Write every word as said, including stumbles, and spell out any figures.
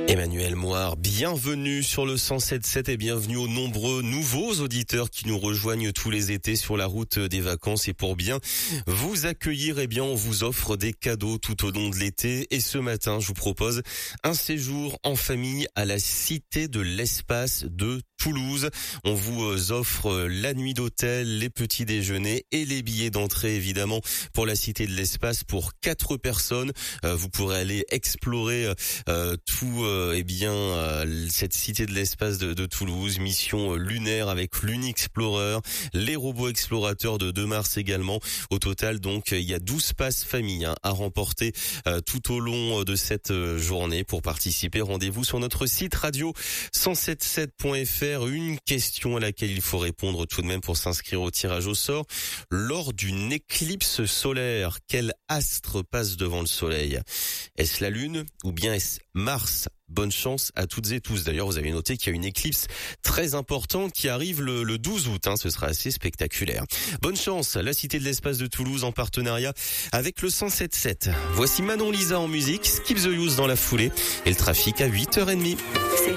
Emmanuel Moire, bienvenue sur le cent sept sept et bienvenue aux nombreux nouveaux auditeurs qui nous rejoignent tous les étés sur la route des vacances. Et pour bien vous accueillir, eh bien, on vous offre des cadeaux tout au long de l'été. Et ce matin, je vous propose un séjour en famille à la Cité de l'Espace de Toulouse. On vous offre la nuit d'hôtel, les petits déjeuners et les billets d'entrée, évidemment, pour la Cité de l'Espace pour quatre personnes. Euh, vous pourrez aller explorer euh, tout, euh, eh bien, euh, cette Cité de l'Espace de, de Toulouse. Mission lunaire avec l'Unexplorer, les robots explorateurs de deux mars également. Au total, donc, il y a douze passes famille hein, à remporter euh, tout au long de cette journée. Pour participer, rendez-vous sur notre site radio cent soixante-sept point f r. Une question à laquelle il faut répondre tout de même pour s'inscrire au tirage au sort. Lors d'une éclipse solaire, quel astre passe devant le soleil? Est-ce la Lune ou bien est-ce Mars? Bonne chance à toutes et tous. D'ailleurs, vous avez noté qu'il y a une éclipse très importante qui arrive le, le douze août. Hein, ce sera assez spectaculaire. Bonne chance, la Cité de l'Espace de Toulouse en partenariat avec le cent sept sept. Voici Manon Lisa en musique, Skip the Use dans la foulée et le trafic à huit heures trente.